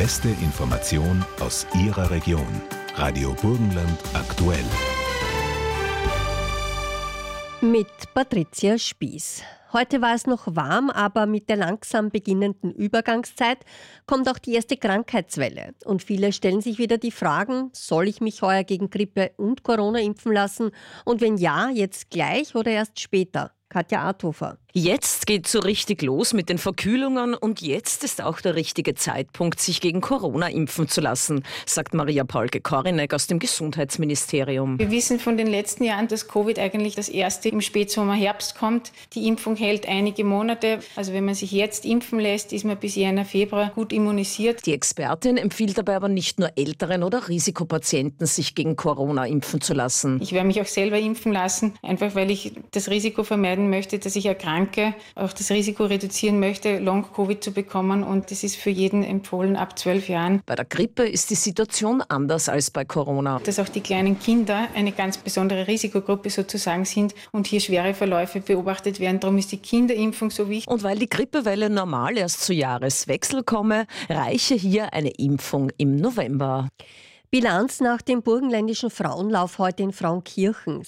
beste Information aus Ihrer Region. Radio Burgenland aktuell. Mit Patricia Spieß. Heute war es noch warm, aber mit der langsam beginnenden Übergangszeit kommt auch die erste Krankheitswelle. Und viele stellen sich wieder die Fragen, soll ich mich heuer gegen Grippe und Corona impfen lassen? Und wenn ja, jetzt gleich oder erst später? Katja Arthofer. Jetzt geht's so richtig los mit den Verkühlungen und jetzt ist auch der richtige Zeitpunkt, sich gegen Corona impfen zu lassen, sagt Maria Paulke-Korinek aus dem Gesundheitsministerium. Wir wissen von den letzten Jahren, dass Covid eigentlich das erste im Spätsommer, Herbst kommt. Die Impfung hält einige Monate. Also wenn man sich jetzt impfen lässt, ist man bis Jänner, Februar gut immunisiert. Die Expertin empfiehlt dabei aber nicht nur älteren oder Risikopatienten, sich gegen Corona impfen zu lassen. Ich werde mich auch selber impfen lassen, einfach weil ich das Risiko vermeiden möchte, dass ich erkranke, auch das Risiko reduzieren möchte, Long-Covid zu bekommen, und das ist für jeden empfohlen ab 12 Jahren. Bei der Grippe ist die Situation anders als bei Corona. Dass auch die kleinen Kinder eine ganz besondere Risikogruppe sozusagen sind und hier schwere Verläufe beobachtet werden. Darum ist die Kinderimpfung so wichtig. Und weil die Grippewelle normal erst zu Jahreswechsel komme, reiche hier eine Impfung im November. Bilanz nach dem burgenländischen Frauenlauf heute in Frauenkirchen.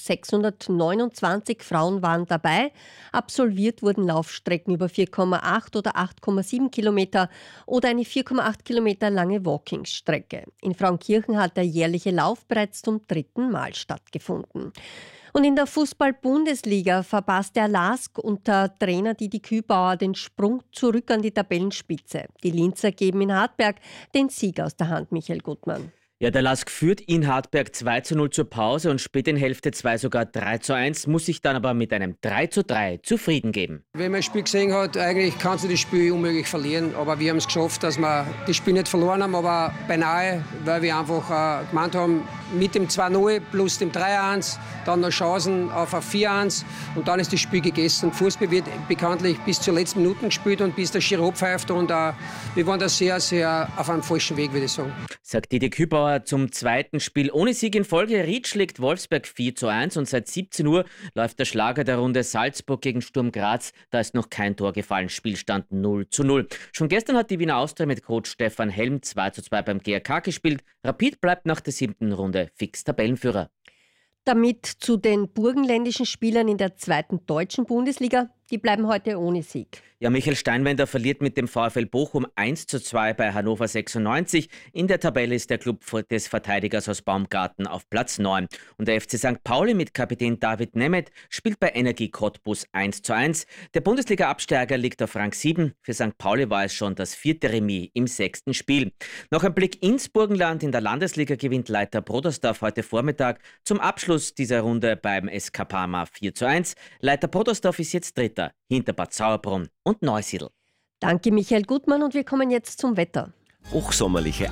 629 Frauen waren dabei. Absolviert wurden Laufstrecken über 4,8 oder 8,7 Kilometer oder eine 4,8 Kilometer lange Walkingstrecke. In Frauenkirchen hat der jährliche Lauf bereits zum 3. Mal stattgefunden. Und in der Fußball-Bundesliga verpasst der LASK unter Trainer Didi Kübauer den Sprung zurück an die Tabellenspitze. Die Linzer geben in Hartberg den Sieg aus der Hand, Michael Gutmann. Ja, der LASK führt in Hartberg 2:0 zur Pause und spät in Hälfte 2 sogar 3:1, muss sich dann aber mit einem 3:3 zufrieden geben. Wenn man das Spiel gesehen hat, eigentlich kannst du das Spiel unmöglich verlieren, aber wir haben es geschafft, dass wir das Spiel nicht verloren haben, aber beinahe, weil wir einfach gemeint haben, mit dem 2:0 plus dem 3:1, dann noch Chancen auf ein 4:1 und dann ist das Spiel gegessen. Fußball wird bekanntlich bis zur letzten Minute gespielt und bis der Schiri pfeift und wir waren da sehr, sehr auf einem falschen Weg, würde ich sagen. Sagt Didi Kübauer zum zweiten Spiel ohne Sieg in Folge. Ried schlägt Wolfsberg 4:1 und seit 17 Uhr läuft der Schlager der Runde Salzburg gegen Sturm Graz. Da ist noch kein Tor gefallen, Spielstand 0:0. Schon gestern hat die Wiener Austria mit Coach Stefan Helm 2:2 beim GRK gespielt. Rapid bleibt nach der 7. Runde fix Tabellenführer. Damit zu den burgenländischen Spielern in der 2. deutschen Bundesliga. Die bleiben heute ohne Sieg. Ja, Michael Steinwender verliert mit dem VfL Bochum 1:2 bei Hannover 96. In der Tabelle ist der Klub des Verteidigers aus Baumgarten auf Platz 9. Und der FC St. Pauli mit Kapitän David Nemeth spielt bei Energie Cottbus 1:1. Der Bundesliga-Absteiger liegt auf Rang 7. Für St. Pauli war es schon das 4. Remis im 6. Spiel. Noch ein Blick ins Burgenland. In der Landesliga gewinnt Leiter Brodersdorf heute Vormittag zum Abschluss dieser Runde beim SK Parma 4:1. Leiter Brodersdorf ist jetzt Dritter hinter Bad Sauerbrunn und Neusiedl. Danke, Michael Gutmann, und wir kommen jetzt zum Wetter. Hochsommerliche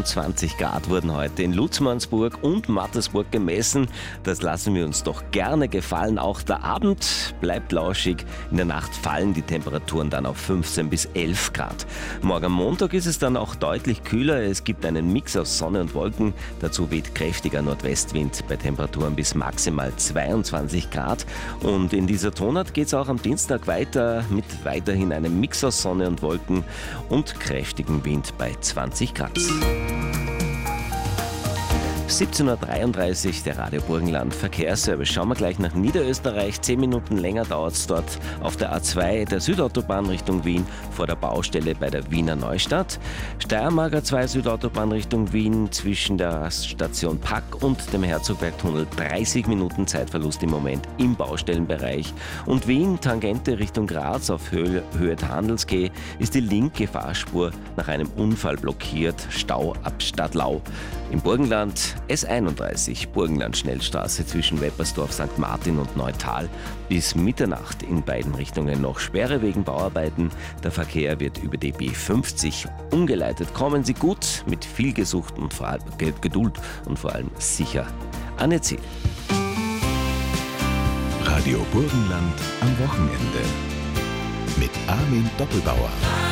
28 Grad wurden heute in Lutzmannsburg und Mattersburg gemessen. Das lassen wir uns doch gerne gefallen. Auch der Abend bleibt lauschig. In der Nacht fallen die Temperaturen dann auf 15 bis 11 Grad. Morgen Montag ist es dann auch deutlich kühler. Es gibt einen Mix aus Sonne und Wolken. Dazu weht kräftiger Nordwestwind bei Temperaturen bis maximal 22 Grad. Und in dieser Tonart geht es auch am Dienstag weiter mit weiterhin einem Mix aus Sonne und Wolken und kräftigem Wind bei 20 Grad. 17:33 Uhr, der Radio Burgenland Verkehrsservice. Schauen wir gleich nach Niederösterreich. 10 Minuten länger dauert es dort auf der A2 der Südautobahn Richtung Wien vor der Baustelle bei der Wiener Neustadt. Steiermark A2 Südautobahn Richtung Wien zwischen der Station Pack und dem Herzogbergtunnel. 30 Minuten Zeitverlust im Moment im Baustellenbereich. Und Wien Tangente Richtung Graz auf Höhe der Handelsquai ist die linke Fahrspur nach einem Unfall blockiert. Stau ab Stadtlau. Im Burgenland S31 Burgenland-Schnellstraße zwischen Weppersdorf, St. Martin und Neutal. Bis Mitternacht in beiden Richtungen noch Sperre wegen Bauarbeiten. Der Verkehr wird über die B50 umgeleitet. Kommen Sie gut mit viel Geduld und vor allem sicher an Ihr Ziel. Radio Burgenland am Wochenende mit Armin Doppelbauer.